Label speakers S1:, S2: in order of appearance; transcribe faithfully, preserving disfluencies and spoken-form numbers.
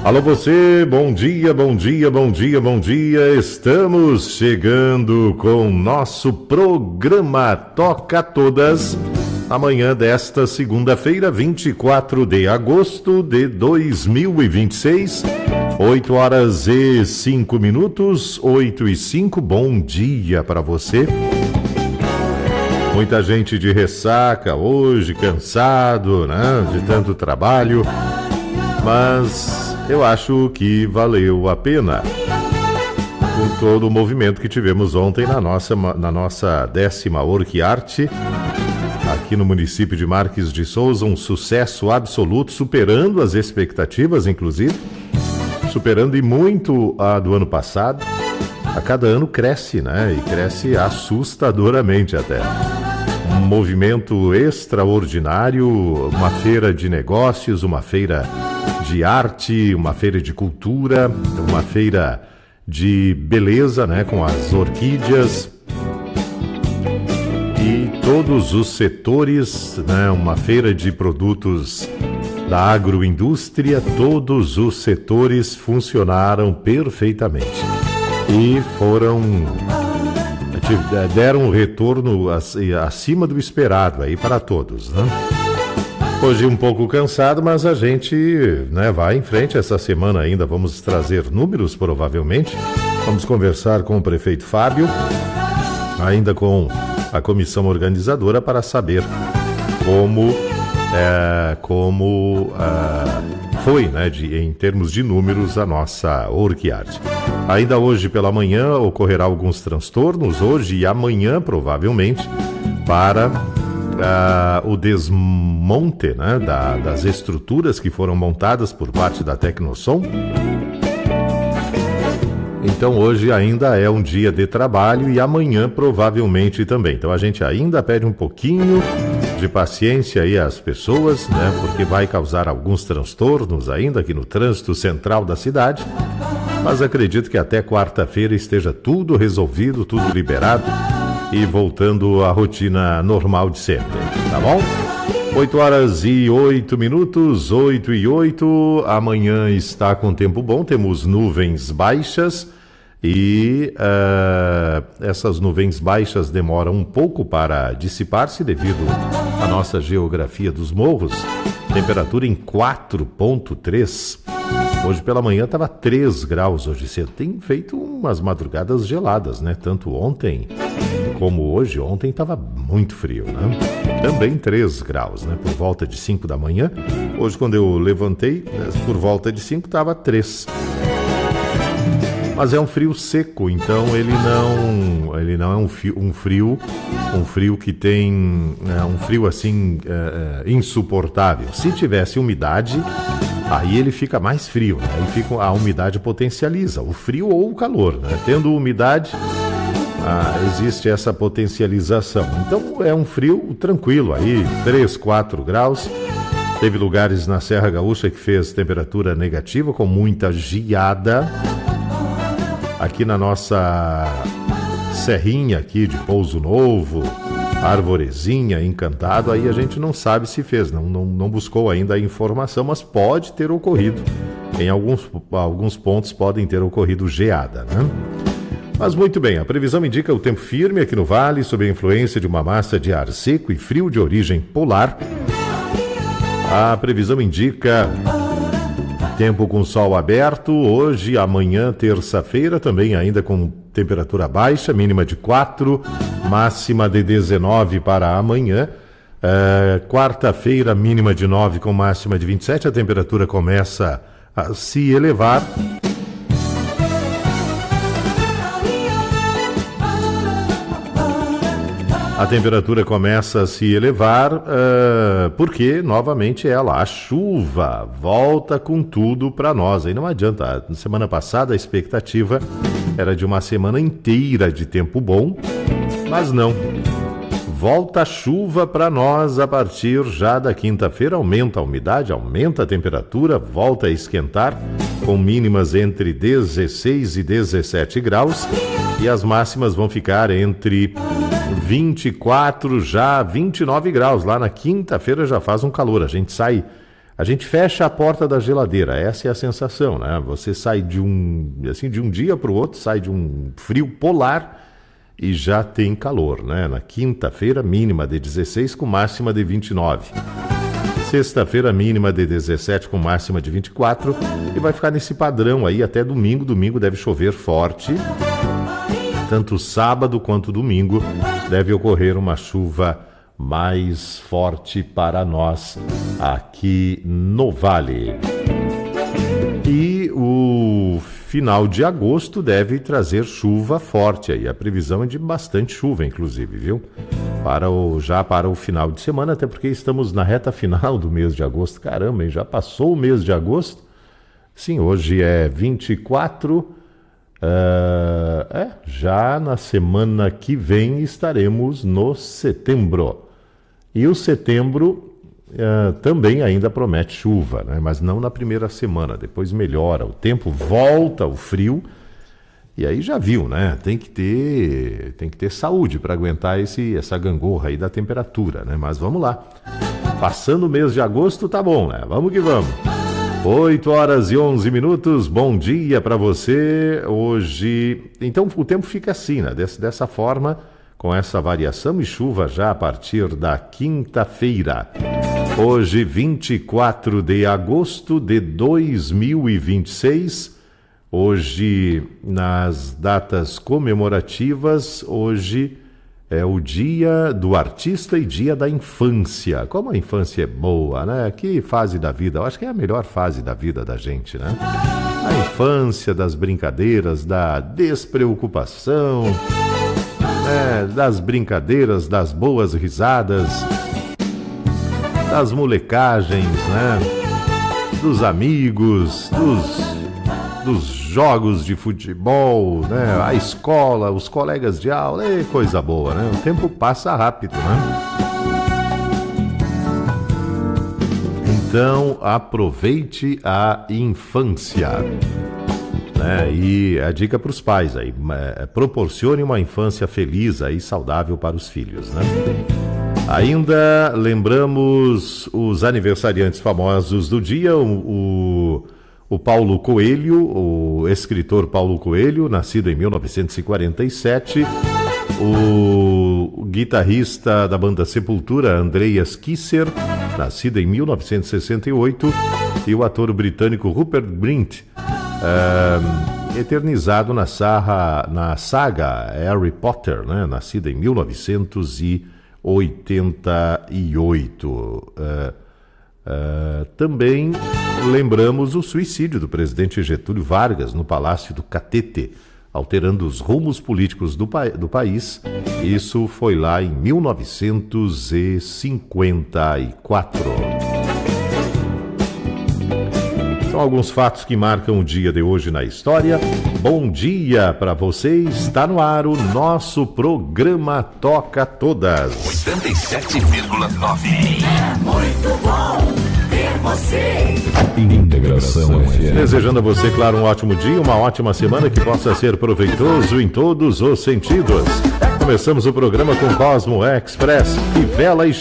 S1: Alô você, bom dia, bom dia, bom dia, bom dia. Estamos chegando com nosso programa Toca Todas. Amanhã desta segunda-feira, vinte e quatro de agosto de dois mil e vinte e seis, oito horas e cinco minutos, oito e cinco. Bom dia para você. Muita gente de ressaca hoje, cansado, né, de tanto trabalho, mas eu acho que valeu a pena com todo o movimento que tivemos ontem na nossa, na nossa décima Orquiarte, aqui no município de Marques de Souza, um sucesso absoluto, superando as expectativas, inclusive, superando e muito a do ano passado. A cada ano cresce, né? E cresce assustadoramente até. Um movimento extraordinário, uma feira de negócios, uma feira de arte, uma feira de cultura, uma feira de beleza, né, com as orquídeas e todos os setores, né, uma feira de produtos da agroindústria, todos os setores funcionaram perfeitamente e foram, deram um retorno acima do esperado aí para todos, né? Hoje um pouco cansado, mas a gente, né, vai em frente essa semana ainda. Vamos trazer números, provavelmente. Vamos conversar com o prefeito Fábio, ainda com a comissão organizadora, para saber como, é, como é, foi, né, de, em termos de números, a nossa Orquiarte. Ainda hoje pela manhã ocorrerá alguns transtornos, hoje e amanhã, provavelmente, para Uh, o desmonte, né, da, das estruturas que foram montadas por parte da Tecnosom. Então hoje ainda é um dia de trabalho e amanhã provavelmente também. Então a gente ainda pede um pouquinho de paciência aí às pessoas, né, porque vai causar alguns transtornos ainda aqui no trânsito central da cidade. Mas acredito que até quarta-feira esteja tudo resolvido, tudo liberado e voltando à rotina normal de sempre, tá bom? oito horas e oito minutos, oito e oito. Amanhã está com tempo bom, temos nuvens baixas e uh, essas nuvens baixas demoram um pouco para dissipar-se devido à nossa geografia dos morros. Temperatura em quatro ponto três. Hoje pela manhã estava três graus, hoje cedo. Tem feito umas madrugadas geladas, né? Tanto ontem como hoje. Ontem estava muito frio, né? Também três graus, né? Por volta de cinco da manhã. Hoje, quando eu levantei, por volta de cinco, estava três. Mas é um frio seco, então ele não, ele não é um frio, um frio, um frio que tem, é, um frio assim, é, insuportável. Se tivesse umidade, aí ele fica mais frio, né? Aí fica, a umidade potencializa o frio ou o calor, né? Tendo umidade, ah, existe essa potencialização. Então é um frio tranquilo aí, três, quatro graus. Teve lugares na Serra Gaúcha que fez temperatura negativa, com muita geada. Aqui na nossa serrinha aqui de Pouso Novo, Arvorezinha, Encantado, aí a gente não sabe se fez, não, não, não buscou ainda a informação, mas pode ter ocorrido. Em alguns, alguns pontos podem ter ocorrido geada, né? Mas muito bem, a previsão indica o tempo firme aqui no Vale, sob a influência de uma massa de ar seco e frio de origem polar. A previsão indica tempo com sol aberto, hoje, amanhã, terça-feira, também ainda com temperatura baixa, mínima de quatro, máxima de dezenove para amanhã. É, quarta-feira, mínima de nove com máxima de vinte e sete, a temperatura começa a se elevar. A temperatura começa a se elevar uh, porque, novamente, ela, a chuva, volta com tudo para nós. Aí não adianta. Na semana passada a expectativa era de uma semana inteira de tempo bom, mas não. Volta a chuva para nós a partir já da quinta-feira. Aumenta a umidade, aumenta a temperatura, volta a esquentar, com mínimas entre dezesseis e dezessete graus. E as máximas vão ficar entre vinte e quatro, já vinte e nove graus. Lá na quinta-feira já faz um calor. A gente sai a gente fecha a porta da geladeira, essa é a sensação, né? Você sai de um, assim, de um dia para o outro, sai de um frio polar e já tem calor, né? Na quinta-feira, mínima de dezesseis com máxima de vinte e nove. Sexta-feira, mínima de dezessete com máxima de vinte e quatro. E vai ficar nesse padrão aí até domingo. Domingo deve chover forte. Tanto sábado quanto domingo deve ocorrer uma chuva mais forte para nós aqui no Vale. E o final de agosto deve trazer chuva forte aí. A previsão é de bastante chuva, inclusive, viu? Para o, já para o final de semana, até porque estamos na reta final do mês de agosto. Caramba, hein? Já passou o mês de agosto? Sim, hoje é vinte e quatro. Uh, é, já na semana que vem estaremos no setembro. E o setembro uh, também ainda promete chuva, né? Mas não na primeira semana, depois melhora. O tempo volta ao frio e aí já viu, né? Tem que ter, tem que ter saúde para aguentar esse, essa gangorra aí da temperatura, né? Mas vamos lá. Passando o mês de agosto, tá bom, né? Vamos que vamos. oito horas e onze minutos, bom dia para você. Hoje, então o tempo fica assim, né? Des, dessa forma, com essa variação e chuva já a partir da quinta-feira. Hoje, vinte e quatro de agosto de dois mil e vinte e seis. Hoje, nas datas comemorativas, hoje é o dia do artista e dia da infância. Como a infância é boa, né? Que fase da vida? Eu acho que é a melhor fase da vida da gente, né? A infância, das brincadeiras, da despreocupação, né? Das brincadeiras, das boas risadas, das molecagens, né? Dos amigos, dos... dos jogos de futebol, né? A escola, os colegas de aula, é coisa boa, né? O tempo passa rápido, né? Então, aproveite a infância, né? E a dica para os pais aí, é, proporcione uma infância feliz aí, saudável para os filhos, né? Ainda lembramos os aniversariantes famosos do dia, o, o O Paulo Coelho, o escritor Paulo Coelho, nascido em mil novecentos e quarenta e sete. O guitarrista da banda Sepultura, Andreas Kisser, nascido em mil novecentos e sessenta e oito. E o ator britânico Rupert Grint, é, eternizado na, sarra, na saga Harry Potter, né? Nascido em mil novecentos e oitenta e oito. É, Uh, também lembramos o suicídio do presidente Getúlio Vargas no Palácio do Catete, alterando os rumos políticos do, pa- do país. Isso foi lá em mil novecentos e cinquenta e quatro. São alguns fatos que marcam o dia de hoje na história. Bom dia para você, está no ar o nosso programa Toca Todas.
S2: oitenta e sete vírgula nove. É muito bom ter você.
S1: Integração F M. Desejando a você, claro, um ótimo dia, uma ótima semana que possa ser proveitoso em todos os sentidos. Começamos o programa com Cosmo Express, Fivela e